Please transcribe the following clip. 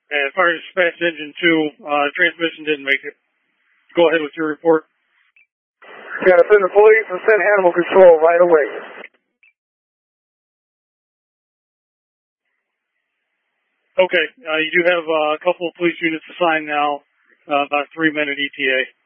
And fire dispatch engine 2, transmission didn't make it. Go ahead with your report. Yeah, send the police and send animal control right away. Okay, you do have a couple of police units assigned now, about a 3-minute ETA.